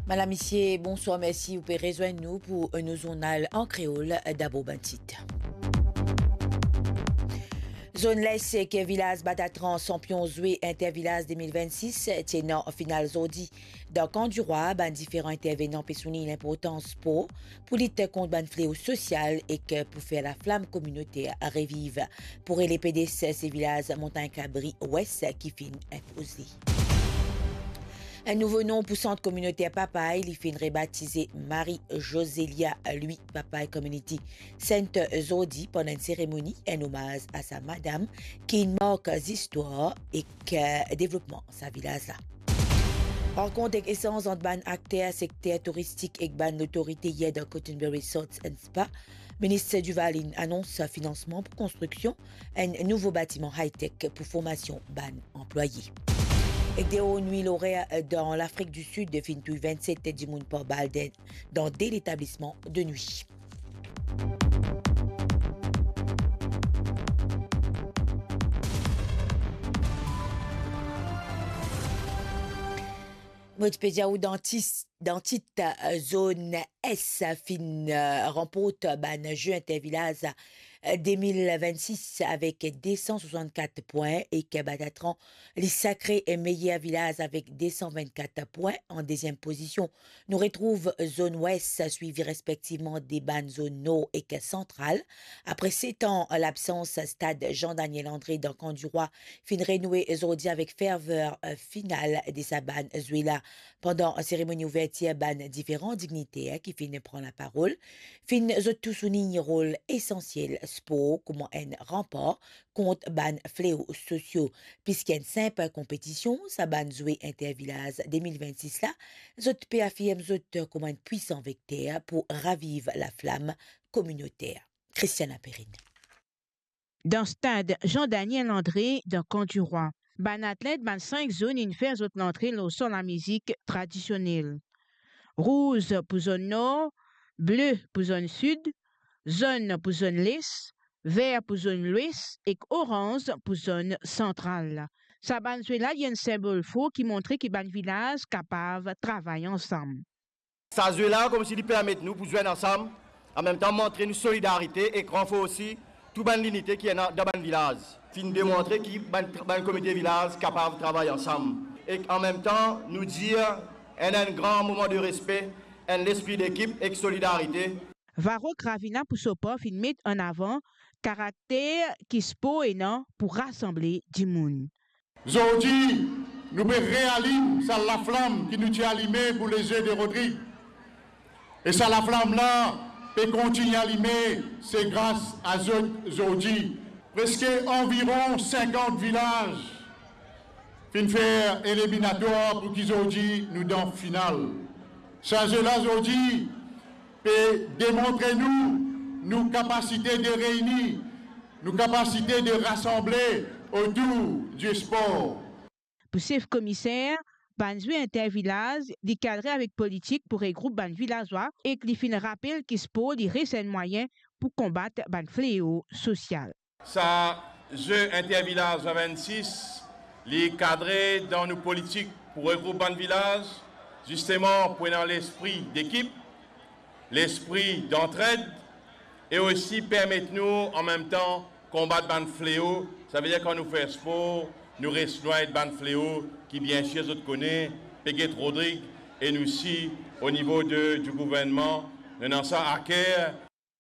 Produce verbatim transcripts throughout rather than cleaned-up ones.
Madame, Monsieur, bonsoir, merci. Vous pouvez rejoindre nous pour un journal en créole d'Abo Bantit. Zone l'Est que Village Batatran champion joué Intervillage deux mille vingt-six tenant finale Zodi. Dans Camp du Roi, ban différents intervenants pour souligner l'importance pour pour lutter contre ban fléau social et que pour faire la flamme communautaire revive. Pour les P D C, c'est Village Montagne Cabri Ouest qui finit imposé. Un nouveau nom pour centre communautaire Papaye, il finit rebaptisé Marie-Josélia, lui, Papaye Community Sainte Zodi, pendant une cérémonie, un hommage à sa madame qui marque l'histoire et le développement de sa village-là. Rencontre avec essence entre ban acteurs, secteur touristique et ban l'autorité hier de Cottonberry Resorts and Spa. Ministre Duvalin annonce financement pour construction un nouveau bâtiment high-tech pour formation ban employés. Et des hauts nuits lauréats dans l'Afrique du Sud de Fintou vingt-sept du monde par Balden dans des établissements de nuit. Wikipédia ou dentiste dentite zone S fin euh, remporte ban jeu intervillage euh, deux mille vingt-six avec deux cent soixante-quatre points et que Batatran les sacrés et meilleur village avec deux cent vingt-quatre points en deuxième position. Nous retrouve zone ouest suivi respectivement des ban zone nord et que centrale. Après sept ans l'absence stade Jean-Daniel André dans Camp du Roi fin renoué aujourd'hui avec ferveur euh, finale de sa ban Zuela pendant une cérémonie ouverte ban différents dignitaires qui finissent prendre la parole, fin tout souligne rôle essentiel sport comment un rempart contre ban fléaux sociaux puisqu'il y a une simple compétition sa ban joué intervillage deux mille vingt-six là zot peut affirme zot comme un puissant vecteur pour raviver la flamme communautaire. Christiana Perrine. Dans stade Jean-Daniel André dans Camp du Roi, ban athlète ban cinq zones une fait zot l'entrée au son la musique traditionnelle. Rouge pour zone nord, bleu pour zone sud, jaune pour zone l'est, vert pour zone l'ouest et orange pour zone centrale. Sa ban là, il y a un symbole faux qui montrait que ban village capable de travailler ensemble. Ça là comme s'il permet nous pour jouer ensemble, en même temps montrer une solidarité et qu'on fait aussi toute ban l'unité qui est dans ban village. Fin démontrer que ban, ban comité village capable de travailler ensemble et en même temps nous dire un, un grand moment de respect, un esprit d'équipe et de solidarité. Varo Gravina pour Sopor fin met en avant caractère qui se pose pour rassembler du monde. Aujourd'hui, nous réaliser ça la flamme qui nous tient allumée pour les yeux de Rodrigue. Et ça la flamme là peut continuer à allumer, c'est grâce à aujourd'hui. Presque environ cinquante villages fin faire éliminatoire pour qu'ils aujourd'hui nous dans finale. Changer là aujourd'hui peut démontrer nous nos capacités de réunir, nos capacités de rassembler autour du sport. Pour chef commissaire, Banjou intervillage, dit cadré avec politique pour regrouper ban villageois et qui fin rappel qui se pose les récents moyens pour combattre ban fléau social. Ça, jeu intervillage vingt-six. Les cadrer dans nos politiques pour regrouper un village, justement pour dans l'esprit d'équipe, l'esprit d'entraide, et aussi permettre-nous en même temps combattre ban fléau. Ça veut dire quand nous faisons sport, nous restons de ban fléau qui bien sûr nous connaît, Péguet Rodrigue, et nous aussi au niveau de, du gouvernement, nous avons ça à cœur.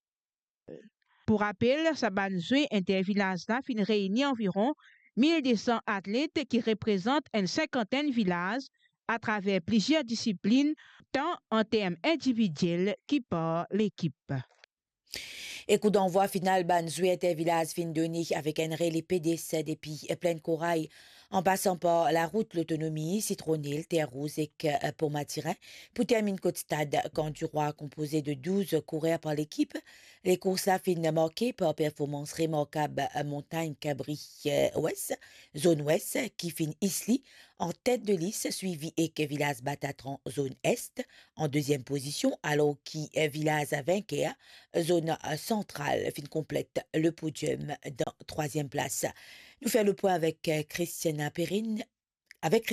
Pour rappel, sa ban joué intervillage là fin réunit environ mille deux cents athlètes qui représentent une cinquantaine de villages à travers plusieurs disciplines, tant en termes individuels que par l'équipe. Et coup d'envoi final, ban joué intervillage fin donné avec un relais P D C depuis plein corail en passant par la route l'autonomie, Citronnelle, Terre Rouge et pour Matirin. Pour terminer côte stade, Camp du Roi composé de douze coureurs par l'équipe. Les courses là fin marquées par performance remarquable Montagne Cabri Ouest, zone Ouest, qui fin Isli en tête de liste, suivi et que Village Batatran, zone Est, en deuxième position, alors qui Village vainqueur, zone centrale, fin complète le podium dans troisième place. Nous faisons le point avec Christiana Perrine, avec